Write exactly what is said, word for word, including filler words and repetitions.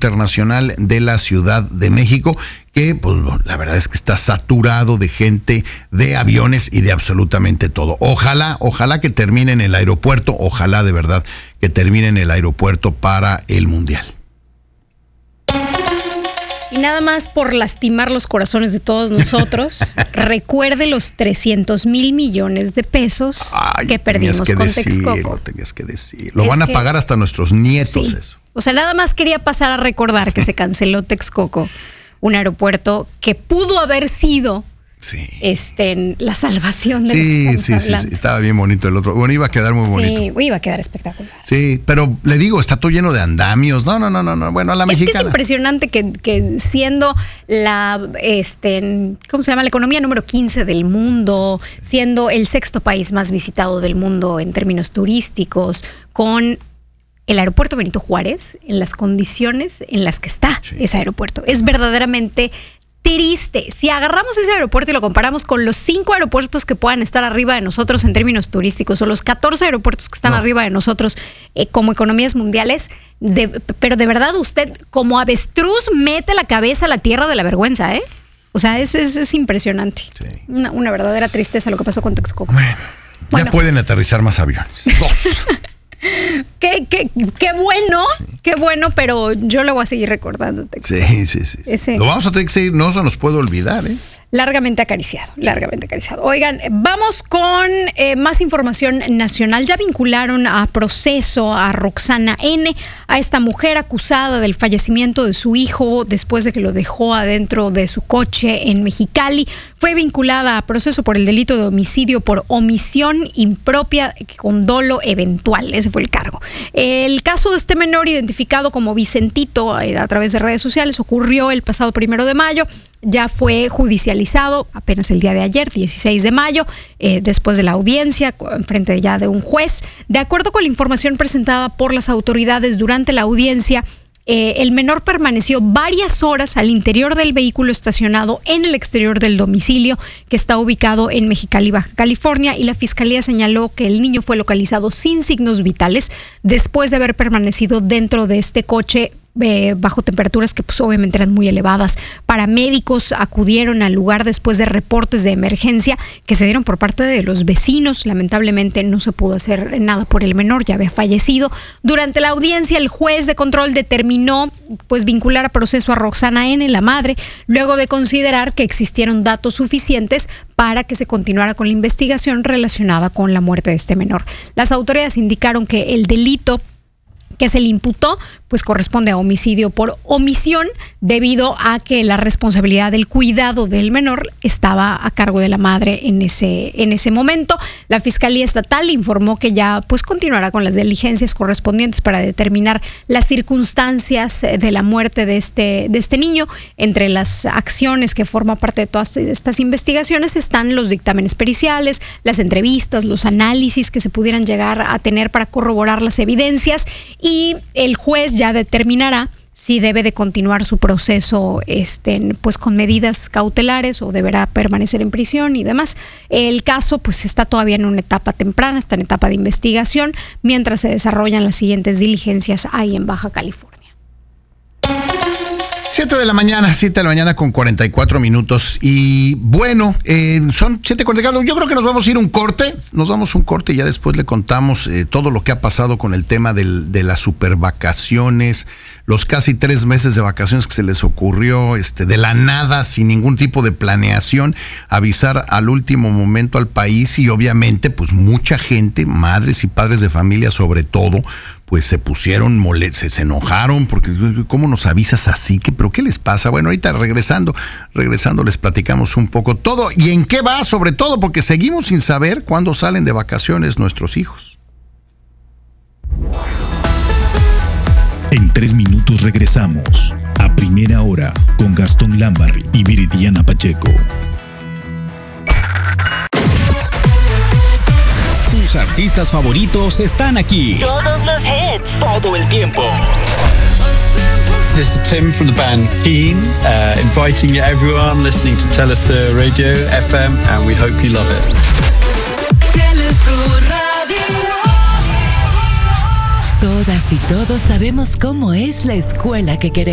Internacional de la Ciudad de México, que pues la verdad es que está saturado de gente, de aviones y de absolutamente todo. Ojalá, ojalá que termine en el aeropuerto, ojalá de verdad que termine en el aeropuerto para el Mundial. Y nada más por lastimar los corazones de todos nosotros, recuerde los trescientos mil millones de pesos Ay, que perdimos que con decirlo, Texcoco. Tenías que decir. Lo es van a pagar hasta nuestros nietos sí. eso. O sea, nada más quería pasar a recordar que se canceló Texcoco, un aeropuerto que pudo haber sido sí. este, la salvación de sí, lo que sí, sí, sí, estaba bien bonito el otro. Bueno, iba a quedar muy bonito. Sí, iba a quedar espectacular. Sí, pero le digo, está todo lleno de andamios. No, no, no, no, no. Bueno, a la es mexicana. Que es impresionante que, que siendo la, este, ¿cómo se llama? La economía número quince del mundo, siendo el sexto país más visitado del mundo en términos turísticos, con el aeropuerto Benito Juárez, en las condiciones en las que está sí. ese aeropuerto. Es verdaderamente triste. Si agarramos ese aeropuerto y lo comparamos con los cinco aeropuertos que puedan estar arriba de nosotros en términos turísticos, o los catorce aeropuertos que están no. arriba de nosotros eh, como economías mundiales, de, pero de verdad usted como avestruz mete la cabeza a la tierra de la vergüenza, ¿eh? O sea, es, es, es impresionante. Sí. Una, una verdadera tristeza lo que pasó con Texcoco. Bueno, bueno. ya pueden aterrizar más aviones. Dos. Qué, qué, qué bueno, sí. qué bueno, pero yo lo voy a seguir recordando. Sí, sí, sí. Ese, lo vamos a tener que seguir, no se nos puede olvidar, ¿eh? Largamente acariciado, largamente acariciado. Oigan, vamos con eh, más información nacional. Ya vincularon a proceso a Roxana N., a esta mujer acusada del fallecimiento de su hijo después de que lo dejó adentro de su coche en Mexicali. Fue vinculada a proceso por el delito de homicidio por omisión impropia con dolo eventual. Ese fue el cargo. El caso de este menor, identificado como Vicentito eh, a través de redes sociales, ocurrió el pasado primero de mayo. Ya fue judicializado apenas el día de ayer, dieciséis de mayo, eh, después de la audiencia, en frente ya de un juez. De acuerdo con la información presentada por las autoridades durante la audiencia, eh, el menor permaneció varias horas al interior del vehículo estacionado en el exterior del domicilio, que está ubicado en Mexicali, Baja California, y la fiscalía señaló que el niño fue localizado sin signos vitales después de haber permanecido dentro de este coche Eh, bajo temperaturas que pues obviamente eran muy elevadas. Paramédicos acudieron al lugar después de reportes de emergencia que se dieron por parte de los vecinos. Lamentablemente no se pudo hacer nada por el menor, ya había fallecido. Durante la audiencia, el juez de control determinó pues vincular a proceso a Roxana N., la madre, luego de considerar que existieron datos suficientes para que se continuara con la investigación relacionada con la muerte de este menor. Las autoridades indicaron que el delito que se le imputó pues corresponde a homicidio por omisión, debido a que la responsabilidad del cuidado del menor estaba a cargo de la madre en ese, en ese momento. La Fiscalía Estatal informó que ya pues continuará con las diligencias correspondientes para determinar las circunstancias de la muerte de este, de este niño. Entre las acciones que forman parte de todas estas investigaciones están los dictámenes periciales, las entrevistas, los análisis que se pudieran llegar a tener para corroborar las evidencias, y el juez ya determinará si debe de continuar su proceso este, pues con medidas cautelares o deberá permanecer en prisión y demás. El caso pues está todavía en una etapa temprana, está en etapa de investigación, mientras se desarrollan las siguientes diligencias ahí en Baja California. siete de la mañana, siete de la mañana con cuarenta y cuatro minutos. Y bueno, eh, son siete cuarenta y cuatro. Yo creo que nos vamos a ir un corte. Nos vamos a un corte y ya después le contamos eh, todo lo que ha pasado con el tema del, de las supervacaciones, los casi tres meses de vacaciones que se les ocurrió este, de la nada, sin ningún tipo de planeación, avisar al último momento al país. Y obviamente, pues mucha gente, madres y padres de familia sobre todo, pues se pusieron, mole- se, se enojaron, porque ¿cómo nos avisas así? ¿Qué, ¿Pero qué les pasa? Bueno, ahorita regresando, regresando les platicamos un poco todo y en qué va, sobre todo, porque seguimos sin saber cuándo salen de vacaciones nuestros hijos. En tres minutos regresamos a Primera Hora con Gastón Lambarri y Viridiana Pacheco. Tus artistas favoritos están aquí. Todos los hits. Todo el tiempo. This is Tim from the band Keen, uh, inviting everyone listening to Telesur Radio F M, and we hope you love it. Todas y todos sabemos cómo es la escuela que queremos.